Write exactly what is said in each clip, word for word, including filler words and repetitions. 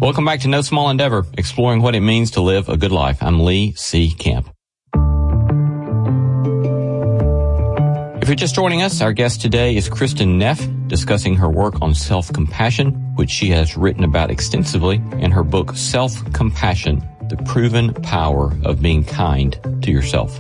Welcome back to No Small Endeavor, exploring what it means to live a good life. I'm Lee C. Camp. If you're just joining us, our guest today is Kristin Neff, discussing her work on self-compassion, which she has written about extensively in her book, Self-Compassion, The Proven Power of Being Kind to Yourself.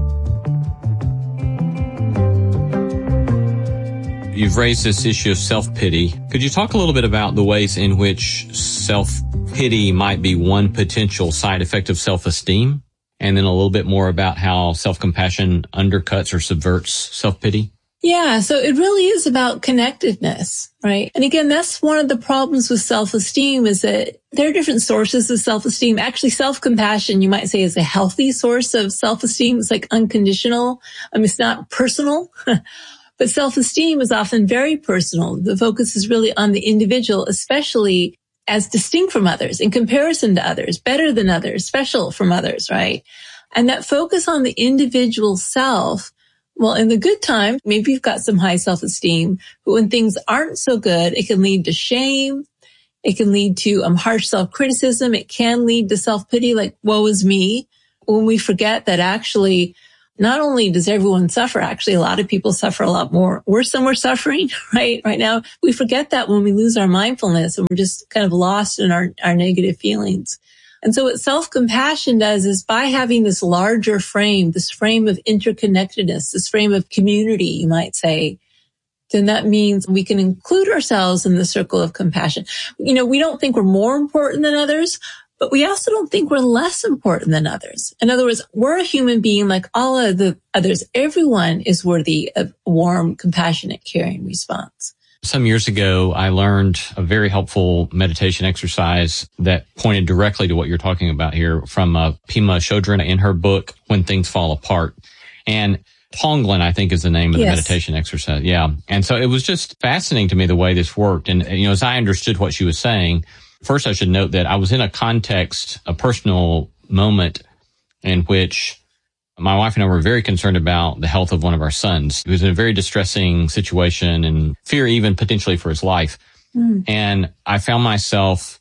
You've raised this issue of self-pity. Could you talk a little bit about the ways in which self-pity might be one potential side effect of self-esteem? And then a little bit more about how self-compassion undercuts or subverts self-pity? Yeah, so it really is about connectedness, right? And again, that's one of the problems with self-esteem is that there are different sources of self-esteem. Actually, self-compassion, you might say, is a healthy source of self-esteem. It's like unconditional. I mean, it's not personal. But self-esteem is often very personal. The focus is really on the individual, especially as distinct from others, in comparison to others, better than others, special from others, right? And that focus on the individual self, well, in the good time, maybe you've got some high self-esteem, but when things aren't so good, it can lead to shame. It can lead to um, harsh self-criticism. It can lead to self-pity, like, woe is me, when we forget that actually not only does everyone suffer, actually a lot of people suffer a lot more. We're somewhere suffering, right? Right now, we forget that when we lose our mindfulness and we're just kind of lost in our, our negative feelings. And so what self-compassion does is by having this larger frame, this frame of interconnectedness, this frame of community, you might say, then that means we can include ourselves in the circle of compassion. You know, we don't think we're more important than others, but we also don't think we're less important than others. In other words, we're a human being like all of the others. Everyone is worthy of warm, compassionate, caring response. Some years ago, I learned a very helpful meditation exercise that pointed directly to what you're talking about here from uh, Pema Chodron in her book, When Things Fall Apart. And Tonglen, I think, is the name of the yes. meditation exercise. Yeah. And so it was just fascinating to me the way this worked. And, you know, as I understood what she was saying, first, I should note that I was in a context, a personal moment in which my wife and I were very concerned about the health of one of our sons. He was in a very distressing situation and fear even potentially for his life. Mm. And I found myself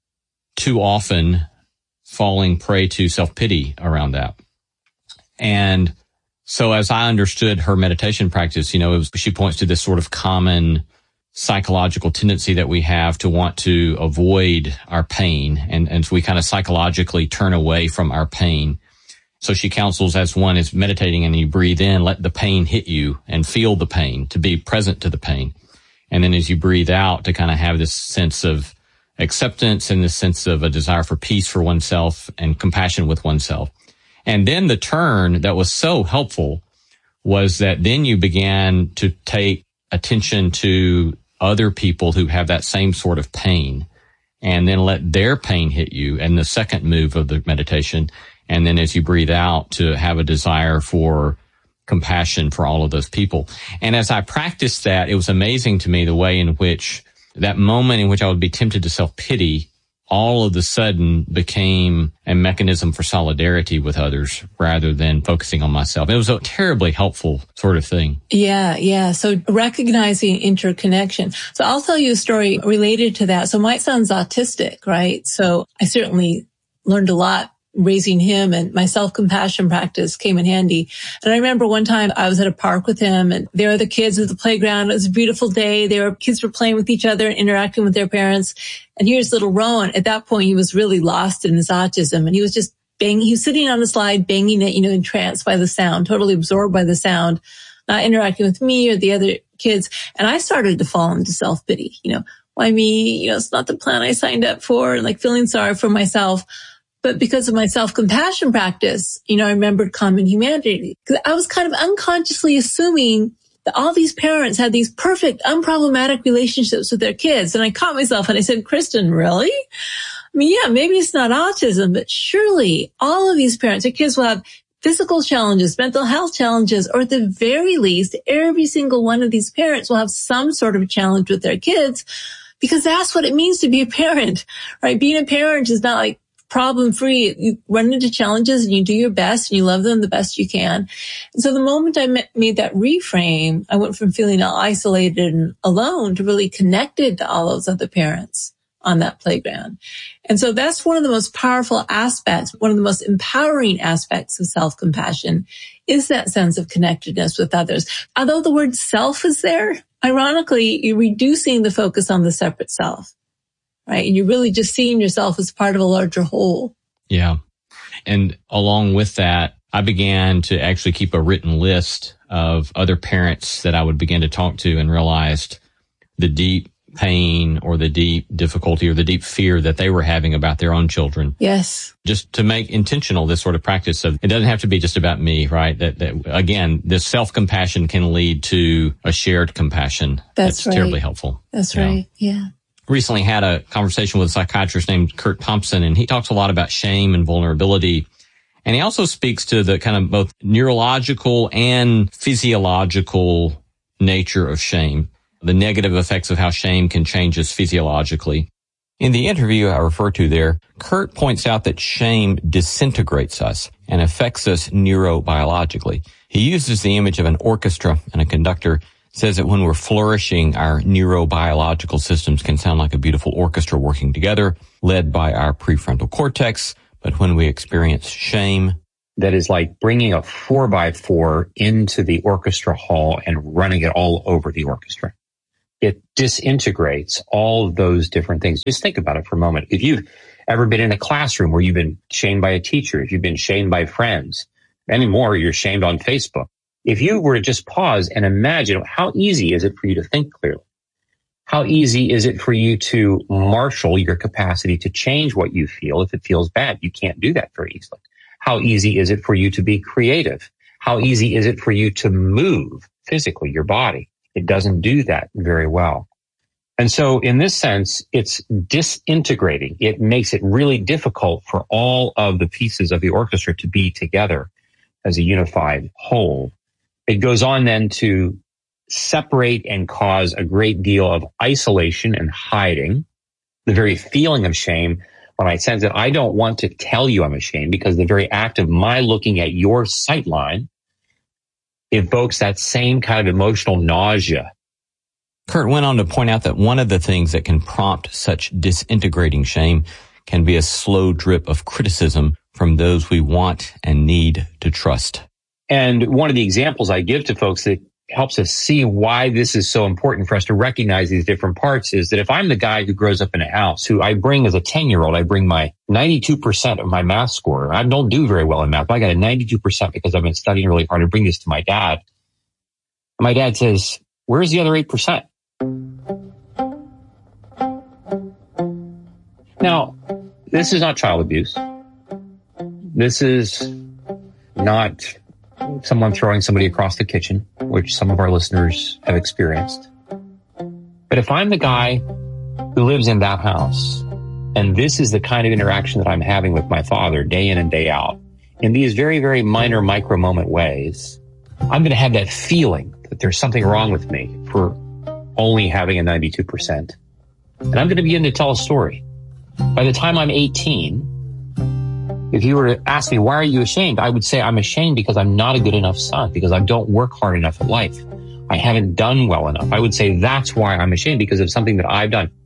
too often falling prey to self-pity around that. And so as I understood her meditation practice, you know, it was, she points to this sort of common psychological tendency that we have to want to avoid our pain. And, and so we kind of psychologically turn away from our pain. So she counsels, as one is meditating and you breathe in, let the pain hit you and feel the pain, to be present to the pain. And then as you breathe out, to kind of have this sense of acceptance and this sense of a desire for peace for oneself and compassion with oneself. And then the turn that was so helpful was that then you began to take attention to other people who have that same sort of pain, and then let their pain hit you. And the second move of the meditation, and then as you breathe out, to have a desire for compassion for all of those people. And as I practiced that, it was amazing to me the way in which that moment in which I would be tempted to self-pity all of a sudden became a mechanism for solidarity with others rather than focusing on myself. It was a terribly helpful sort of thing. Yeah, yeah. So recognizing interconnection. So I'll tell you a story related to that. So my son's autistic, right? So I certainly learned a lot raising him, and my self-compassion practice came in handy. And I remember one time I was at a park with him, and there were the kids at the playground. It was a beautiful day. There were kids were playing with each other and interacting with their parents. And here's little Rowan. At that point, he was really lost in his autism, and he was just banging. He was sitting on the slide, banging it, you know, entranced by the sound, totally absorbed by the sound, not interacting with me or the other kids. And I started to fall into self-pity. You know, why me? You know, it's not the plan I signed up for, and like feeling sorry for myself. But because of my self-compassion practice, you know, I remembered common humanity. Because I was kind of unconsciously assuming that all these parents had these perfect, unproblematic relationships with their kids. And I caught myself and I said, Kristin, really? I mean, yeah, maybe it's not autism, but surely all of these parents, their kids will have physical challenges, mental health challenges, or at the very least, every single one of these parents will have some sort of challenge with their kids, because that's what it means to be a parent, right? Being a parent is not like problem-free. You run into challenges and you do your best and you love them the best you can. And so the moment I met, made that reframe, I went from feeling all isolated and alone to really connected to all those other parents, on that playground. And so that's one of the most powerful aspects, one of the most empowering aspects of self-compassion is that sense of connectedness with others. Although the word self is there, ironically, you're reducing the focus on the separate self, right? And you're really just seeing yourself as part of a larger whole. Yeah. And along with that, I began to actually keep a written list of other parents that I would begin to talk to and realized the deep pain or the deep difficulty or the deep fear that they were having about their own children. Yes. Just to make intentional this sort of practice of, it doesn't have to be just about me, right? That, that again, this self-compassion can lead to a shared compassion. That's, That's right. terribly helpful. That's yeah. right. Yeah. Recently had a conversation with a psychiatrist named Kurt Thompson, and he talks a lot about shame and vulnerability. And he also speaks to the kind of both neurological and physiological nature of shame, the negative effects of how shame can change us physiologically. In the interview I referred to there, Kurt points out that shame disintegrates us and affects us neurobiologically. He uses the image of an orchestra and a conductor, says that when we're flourishing, our neurobiological systems can sound like a beautiful orchestra working together, led by our prefrontal cortex. But when we experience shame, that is like bringing a four by four into the orchestra hall and running it all over the orchestra. It disintegrates all of those different things. Just think about it for a moment. If you've ever been in a classroom where you've been shamed by a teacher, if you've been shamed by friends, anymore, you're shamed on Facebook. If you were to just pause and imagine, how easy is it for you to think clearly? How easy is it for you to marshal your capacity to change what you feel if it feels bad? You can't do that very easily. How easy is it for you to be creative? How easy is it for you to move physically, your body? It doesn't do that very well. And so in this sense, it's disintegrating. It makes it really difficult for all of the pieces of the orchestra to be together as a unified whole. It goes on then to separate and cause a great deal of isolation and hiding. The very feeling of shame, when I sense that I don't want to tell you I'm ashamed, because the very act of my looking at your sightline evokes that same kind of emotional nausea. Kurt went on to point out that one of the things that can prompt such disintegrating shame can be a slow drip of criticism from those we want and need to trust. And one of the examples I give to folks that helps us see why this is so important for us to recognize these different parts is that if I'm the guy who grows up in a house, who I bring as a ten-year-old, I bring my ninety-two percent of my math score. I don't do very well in math, but I got a ninety-two percent because I've been studying really hard to bring this to my dad. My dad says, where's the other eight percent? Now, this is not child abuse. This is not someone throwing somebody across the kitchen, which some of our listeners have experienced. But if I'm the guy who lives in that house, and this is the kind of interaction that I'm having with my father day in and day out, in these very, very minor micro moment ways, I'm going to have that feeling that there's something wrong with me for only having a ninety-two percent. And I'm going to begin to tell a story. By the time I'm eighteen, if you were to ask me, why are you ashamed? I would say I'm ashamed because I'm not a good enough son, because I don't work hard enough at life. I haven't done well enough. I would say that's why I'm ashamed, because of something that I've done.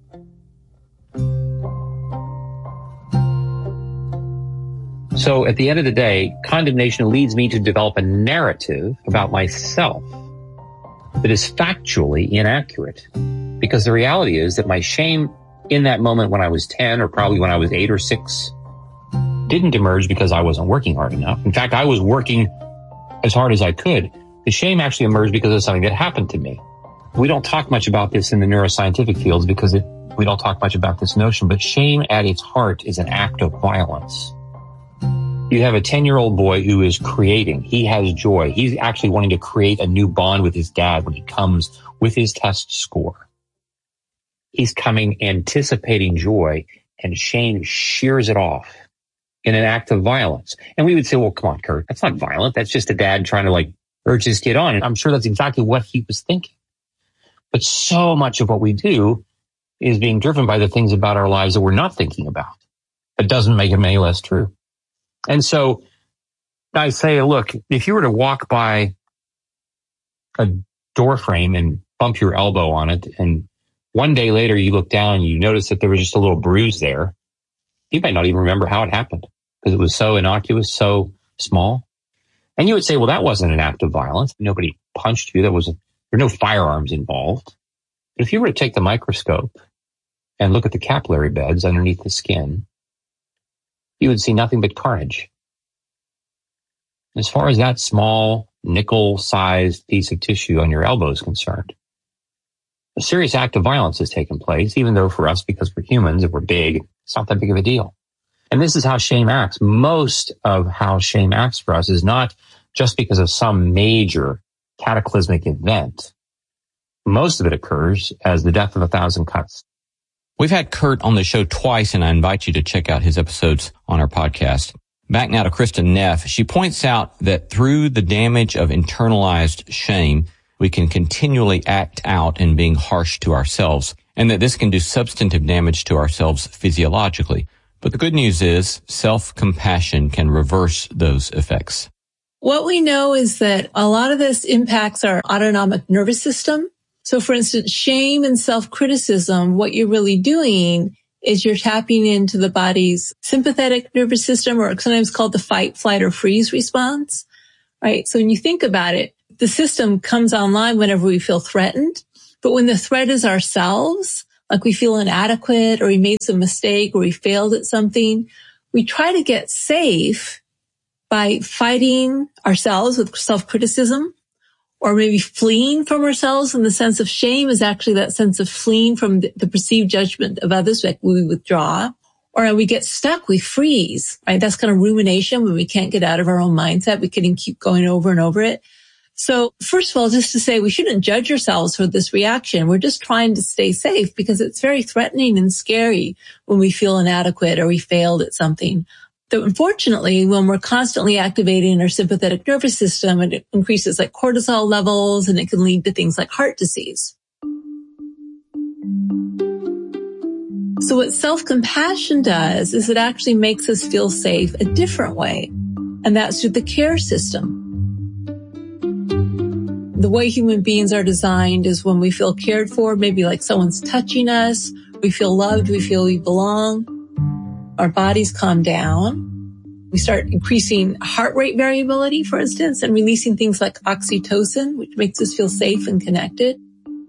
So at the end of the day, condemnation leads me to develop a narrative about myself that is factually inaccurate. Because the reality is that my shame in that moment when I was ten, or probably when I was eight or six, didn't emerge because I wasn't working hard enough. In fact, I was working as hard as I could. The shame actually emerged because of something that happened to me. We don't talk much about this in the neuroscientific fields because it, we don't talk much about this notion, but shame at its heart is an act of violence. You have a ten-year-old boy who is creating. He has joy. He's actually wanting to create a new bond with his dad when he comes with his test score. He's coming anticipating joy, and shame shears it off in an act of violence. And we would say, well, come on, Kurt, that's not violent. That's just a dad trying to like urge his kid on. And I'm sure that's exactly what he was thinking. But so much of what we do is being driven by the things about our lives that we're not thinking about. It doesn't make them any less true. And so I say, look, if you were to walk by a door frame and bump your elbow on it and One day later, you look down and you notice that there was just a little bruise there. You might not even remember how it happened because it was so innocuous, so small. And you would say, well, that wasn't an act of violence. Nobody punched you. There was, there were no firearms involved. But if you were to take the microscope and look at the capillary beds underneath the skin, you would see nothing but carnage. As far as that small nickel-sized piece of tissue on your elbow is concerned, a serious act of violence has taken place, even though for us, because we're humans and we're big, it's not that big of a deal. And this is how shame acts. Most of how shame acts for us is not just because of some major cataclysmic event. Most of it occurs as the death of a thousand cuts. We've had Kurt on the show twice, and I invite you to check out his episodes on our podcast. Back now to Kristin Neff. She points out that through the damage of internalized shame, we can continually act out in being harsh to ourselves, and that this can do substantive damage to ourselves physiologically. But the good news is self-compassion can reverse those effects. What we know is that a lot of this impacts our autonomic nervous system. So for instance, shame and self-criticism, what you're really doing is you're tapping into the body's sympathetic nervous system, or sometimes called the fight, flight, or freeze response, right? So when you think about it, the system comes online whenever we feel threatened. But when the threat is ourselves, like we feel inadequate, or we made some mistake, or we failed at something, we try to get safe by fighting ourselves with self-criticism, or maybe fleeing from ourselves. And the sense of shame is actually that sense of fleeing from the, the perceived judgment of others, like we withdraw. Or when we get stuck, we freeze, right? That's kind of rumination when we can't get out of our own mindset. We can keep going over and over it. So first of all, just to say we shouldn't judge ourselves for this reaction. We're just trying to stay safe because it's very threatening and scary when we feel inadequate or we failed at something. Though unfortunately, when we're constantly activating our sympathetic nervous system, it increases like cortisol levels, and it can lead to things like heart disease. So what self-compassion does is it actually makes us feel safe a different way, and that's through the care system. The way human beings are designed is when we feel cared for, maybe like someone's touching us, we feel loved, we feel we belong, our bodies calm down. We start increasing heart rate variability, for instance, and releasing things like oxytocin, which makes us feel safe and connected.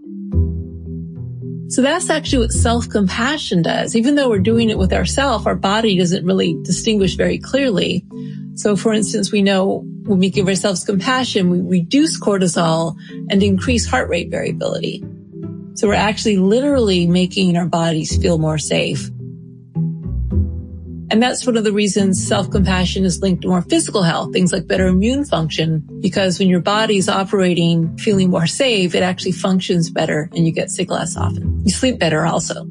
So that's actually what self-compassion does. Even though we're doing it with ourselves, our body doesn't really distinguish very clearly. So for instance, we know when we give ourselves compassion, we reduce cortisol and increase heart rate variability. So we're actually literally making our bodies feel more safe. And that's one of the reasons self-compassion is linked to more physical health, things like better immune function, because when your body's operating, feeling more safe, it actually functions better and you get sick less often. You sleep better also.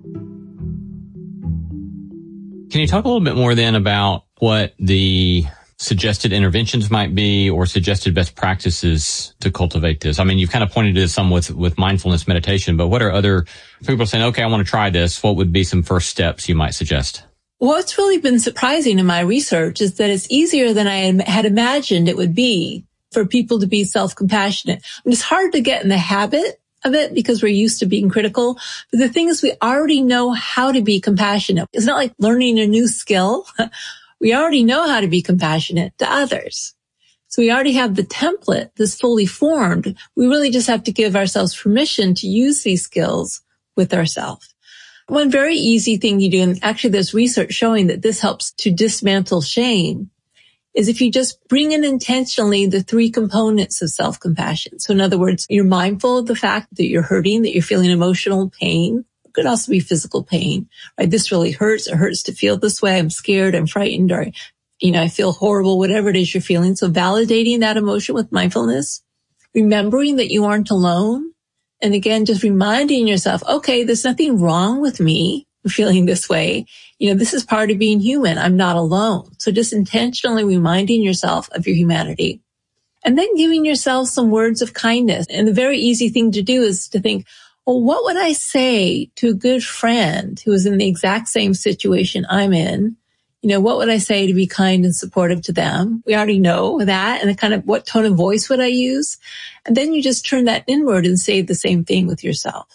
Can you talk a little bit more then about what the suggested interventions might be or suggested best practices to cultivate this? I mean, you've kind of pointed to this some with, with mindfulness meditation, but what are other people saying, okay, I want to try this? What would be some first steps you might suggest? What's really been surprising in my research is that it's easier than I had imagined it would be for people to be self-compassionate. I mean, it's hard to get in the habit of it because we're used to being critical. But the thing is, we already know how to be compassionate. It's not like learning a new skill. We already know how to be compassionate to others. So we already have the template that's fully formed. We really just have to give ourselves permission to use these skills with ourselves. One very easy thing you do, and actually there's research showing that this helps to dismantle shame, is if you just bring in intentionally the three components of self-compassion. So in other words, you're mindful of the fact that you're hurting, that you're feeling emotional pain. It could also be physical pain, right? This really hurts. It hurts to feel this way. I'm scared. I'm frightened, or, you know, I feel horrible, whatever it is you're feeling. So validating that emotion with mindfulness, remembering that you aren't alone. And again, just reminding yourself, okay, there's nothing wrong with me feeling this way. You know, this is part of being human. I'm not alone. So just intentionally reminding yourself of your humanity. And then giving yourself some words of kindness. And the very easy thing to do is to think, well, what would I say to a good friend who is in the exact same situation I'm in? You know, what would I say to be kind and supportive to them? We already know that. And the kind of what tone of voice would I use? And then you just turn that inward and say the same thing with yourself.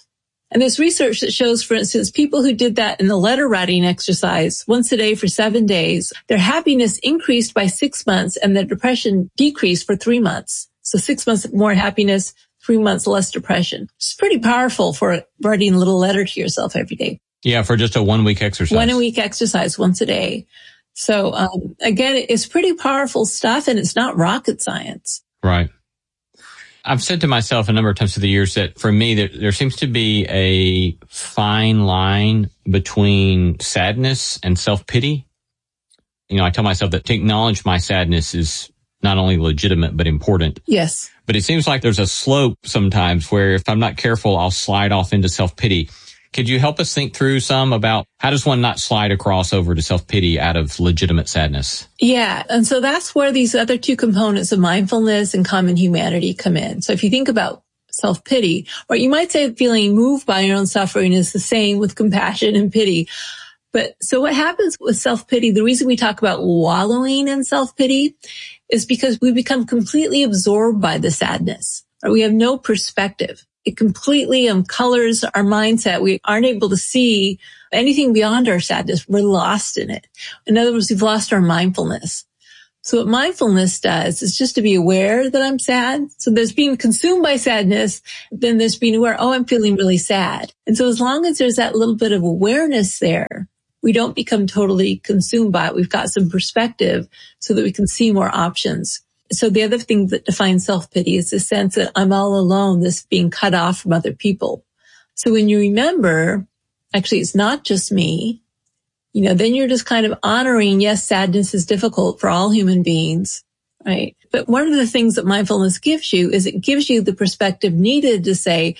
And there's research that shows, for instance, people who did that in the letter writing exercise once a day for seven days, their happiness increased by six months and their depression decreased for three months. So six months more happiness, three months less depression. It's pretty powerful for writing a little letter to yourself every day. Yeah, for just a one week exercise. One a week exercise once a day. So um, again, it's pretty powerful stuff and it's not rocket science. Right. I've said to myself a number of times through the years that for me, there, there seems to be a fine line between sadness and self-pity. You know, I tell myself that to acknowledge my sadness is not only legitimate, but important. Yes. But it seems like there's a slope sometimes where if I'm not careful, I'll slide off into self-pity. Could you help us think through some about how does one not slide across over to self-pity out of legitimate sadness? Yeah. And so that's where these other two components of mindfulness and common humanity come in. So if you think about self-pity, or you might say feeling moved by your own suffering is the same with compassion and pity. But so what happens with self-pity, the reason we talk about wallowing in self-pity is because we become completely absorbed by the sadness, or we have no perspective. It completely um, colors our mindset. We aren't able to see anything beyond our sadness. We're lost in it. In other words, we've lost our mindfulness. So what mindfulness does is just to be aware that I'm sad. So there's being consumed by sadness. Then there's being aware, oh, I'm feeling really sad. And so as long as there's that little bit of awareness there, we don't become totally consumed by it. We've got some perspective so that we can see more options. So the other thing that defines self-pity is the sense that I'm all alone, this being cut off from other people. So when you remember, actually, it's not just me, you know, then you're just kind of honoring, yes, sadness is difficult for all human beings, right? But one of the things that mindfulness gives you is it gives you the perspective needed to say,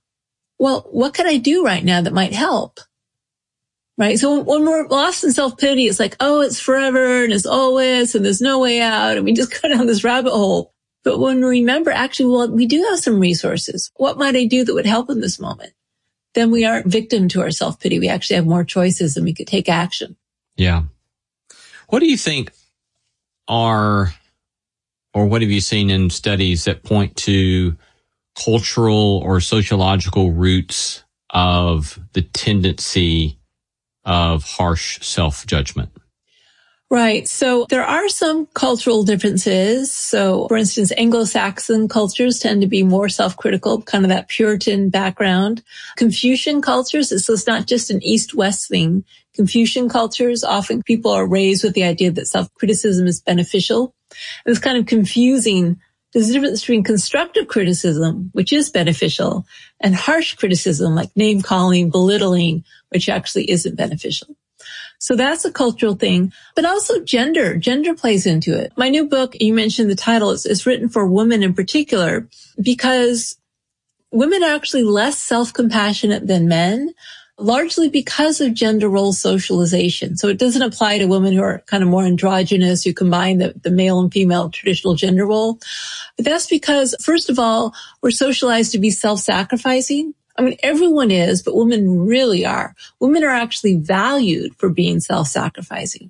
well, what can I do right now that might help? Right. So when we're lost in self-pity, it's like, oh, it's forever and it's always and there's no way out. And we just go down this rabbit hole. But when we remember, actually, well, we do have some resources. What might I do that would help in this moment? Then we aren't victim to our self-pity. We actually have more choices and we could take action. Yeah. What do you think are, or what have you seen in studies that point to cultural or sociological roots of the tendency of harsh self-judgment? Right. So there are some cultural differences. So for instance, Anglo-Saxon cultures tend to be more self-critical, kind of that Puritan background. Confucian cultures, so it's not just an East-West thing. Confucian cultures, often people are raised with the idea that self-criticism is beneficial. And it's kind of confusing. There's a difference between constructive criticism, which is beneficial, and harsh criticism, like name-calling, belittling, which actually isn't beneficial. So that's a cultural thing, but also gender. Gender plays into it. My new book, you mentioned the title, is, is written for women in particular because women are actually less self-compassionate than men, largely because of gender role socialization. So it doesn't apply to women who are kind of more androgynous, who combine the, the male and female traditional gender role. But that's because, first of all, we're socialized to be self-sacrificing. I mean, everyone is, but women really are. Women are actually valued for being self-sacrificing.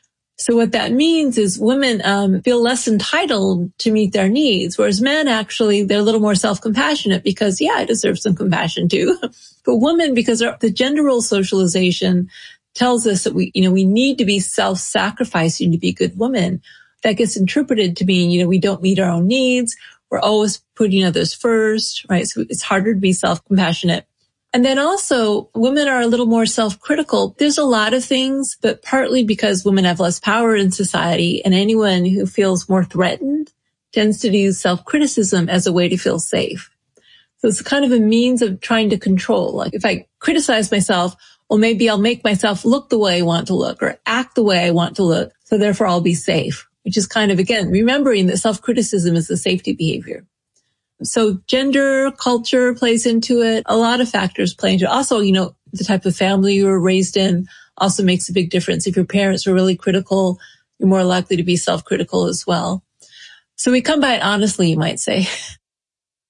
So what that means is women um, feel less entitled to meet their needs, whereas men actually, they're a little more self-compassionate because, yeah, I deserve some compassion too. But women, because the gender role socialization tells us that we, you know, we need to be self-sacrificing to be good women. That gets interpreted to mean, you know, we don't meet our own needs. We're always putting others first, right? So it's harder to be self-compassionate. And then also, women are a little more self-critical. There's a lot of things, but partly because women have less power in society, and anyone who feels more threatened tends to use self-criticism as a way to feel safe. So it's kind of a means of trying to control. Like if I criticize myself, well, maybe I'll make myself look the way I want to look or act the way I want to look, so therefore I'll be safe, which is kind of, again, remembering that self-criticism is the safety behavior. So gender, culture plays into it. A lot of factors play into it. Also, you know, the type of family you were raised in also makes a big difference. If your parents were really critical, you're more likely to be self-critical as well. So we come by it honestly, you might say.